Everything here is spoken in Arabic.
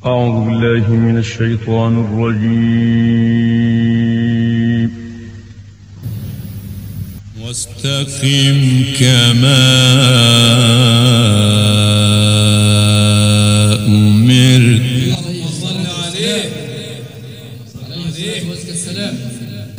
أعوذ بالله من الشيطان الرجيم. واستقم كما أمرت. اللهم صل عليه وعليه السلام.